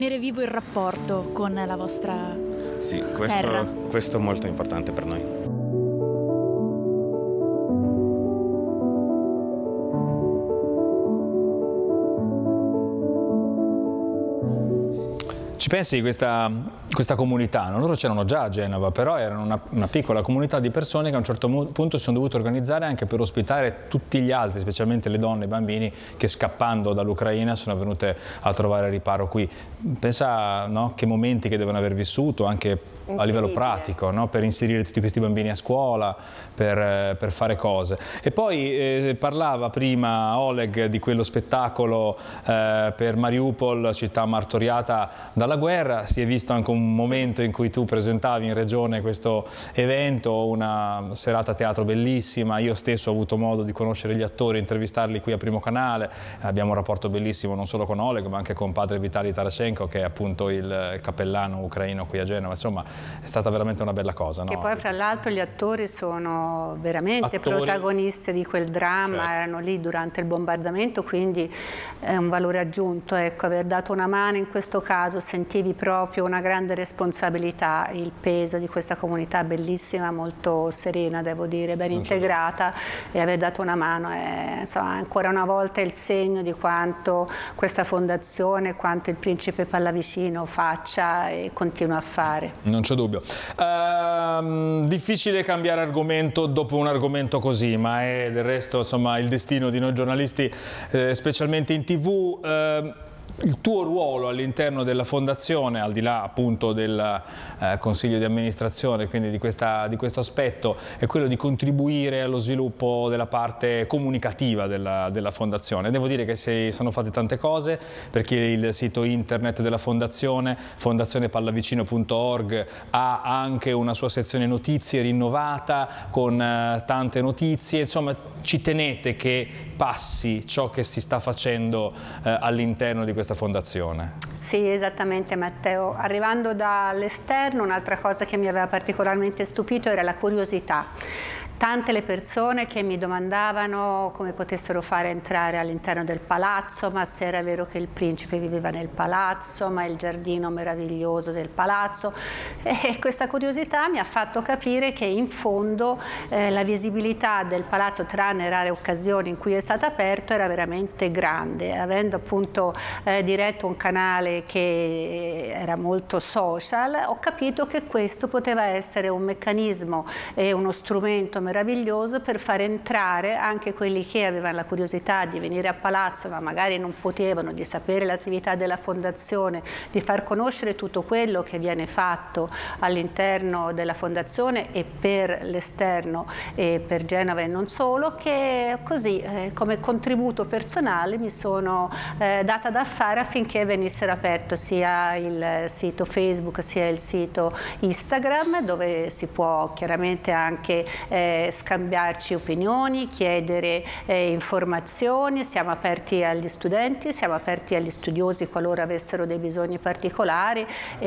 Tenere vivo il rapporto con la vostra terra. Questo è molto importante per noi. Ci pensi questa comunità, no? Loro c'erano già a Genova, però erano una piccola comunità di persone che a un certo punto si sono dovute organizzare anche per ospitare tutti gli altri, specialmente le donne e i bambini che scappando dall'Ucraina sono venute a trovare riparo qui. Pensa, no, che momenti che devono aver vissuto anche a livello pratico, no? Per inserire tutti questi bambini a scuola, per fare cose. E poi parlava prima Oleg di quello spettacolo per Mariupol, città martoriata dalla guerra. Si è visto anche un momento in cui tu presentavi in regione questo evento, una serata a teatro bellissima. Io stesso ho avuto modo di conoscere gli attori, intervistarli qui a Primo Canale. Abbiamo un rapporto bellissimo non solo con Oleg ma anche con padre Vitali Tarashenko, che è appunto il cappellano ucraino qui a Genova. Insomma, è stata veramente una bella cosa, no? E poi fra l'altro gli attori sono veramente protagonisti di quel dramma, certo. Erano lì durante il bombardamento, quindi è un valore aggiunto, ecco, aver dato una mano in questo caso, sentivi proprio una grande responsabilità, il peso di questa comunità bellissima, molto serena, devo dire, ben integrata, e aver dato una mano è, insomma, ancora una volta il segno di quanto questa fondazione, quanto il Principe Pallavicino faccia e continua a fare. Non c'è dubbio. Difficile cambiare argomento dopo un argomento così, ma è del resto, insomma, il destino di noi giornalisti, specialmente in TV. Il tuo ruolo all'interno della fondazione, al di là appunto del consiglio di amministrazione, quindi di questo aspetto, è quello di contribuire allo sviluppo della parte comunicativa della fondazione. Devo dire che sono fatte tante cose, perché il sito internet della fondazione, fondazionepallavicino.org, ha anche una sua sezione notizie rinnovata con tante notizie. Insomma, ci tenete che passi ciò che si sta facendo all'interno di questa fondazione? Sì, esattamente, Matteo. Arrivando dall'esterno, un'altra cosa che mi aveva particolarmente stupito era la curiosità. Tante le persone che mi domandavano come potessero fare a entrare all'interno del palazzo, ma se era vero che il principe viveva nel palazzo, ma il giardino meraviglioso del palazzo. E questa curiosità mi ha fatto capire che in fondo la visibilità del palazzo, tranne rare occasioni in cui è stato aperto, era veramente grande. Avendo appunto diretto un canale che era molto social, ho capito che questo poteva essere un meccanismo e uno strumento meraviglioso per far entrare anche quelli che avevano la curiosità di venire a palazzo ma magari non potevano, di sapere l'attività della fondazione, di far conoscere tutto quello che viene fatto all'interno della fondazione e per l'esterno e per Genova e non solo, che così come contributo personale mi sono data da fare affinché venissero aperto sia il sito Facebook sia il sito Instagram, dove si può chiaramente anche scambiarci opinioni, chiedere informazioni. Siamo aperti agli studenti, siamo aperti agli studiosi qualora avessero dei bisogni particolari,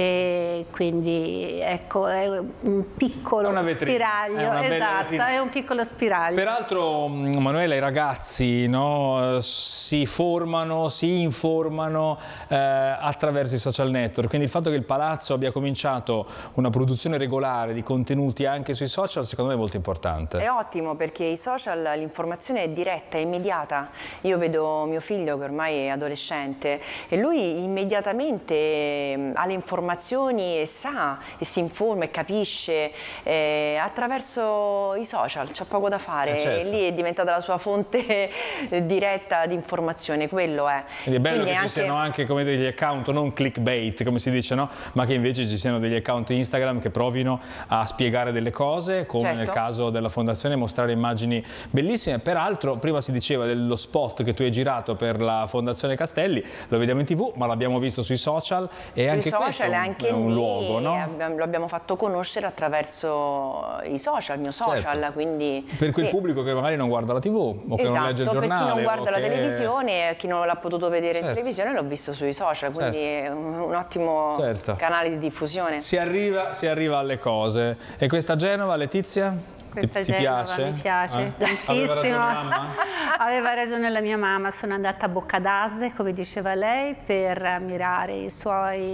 e quindi ecco, è un piccolo spiraglio, esatto, è un piccolo spiraglio. Peraltro, Manuela, i ragazzi, no, si formano, si informano attraverso i social network, quindi il fatto che il Palazzo abbia cominciato una produzione regolare di contenuti anche sui social, secondo me è molto importante. È ottimo, perché i social, l'informazione è diretta, è immediata. Io vedo mio figlio che ormai è adolescente e lui immediatamente ha le informazioni e sa e si informa e capisce attraverso i social, c'è poco da fare, certo. E lì è diventata la sua fonte diretta di informazione, quello è. Ed è bello quindi che ci siano anche come degli account, non clickbait come si dice, no? Ma che invece ci siano degli account Instagram che provino a spiegare delle cose, come certo. Nel caso della fondazione, mostrare immagini bellissime. Peraltro prima si diceva dello spot che tu hai girato per la Fondazione Castelli, lo vediamo in TV ma l'abbiamo visto sui social, e anche questo è un luogo, no? Lo abbiamo fatto conoscere attraverso i social, il mio social, certo. Quindi per quel pubblico che magari non guarda la TV o che non legge il giornale, per chi non guarda la televisione, chi non l'ha potuto vedere certo. in televisione l'ho visto sui social, quindi è un ottimo certo. canale di diffusione. Si arriva alle cose. E questa Genova, Letizia? Questa ti Genova piace? mi piace tantissimo. Aveva ragione mamma? Aveva ragione la mia mamma, sono andata a Boccadase, come diceva lei, per ammirare i suoi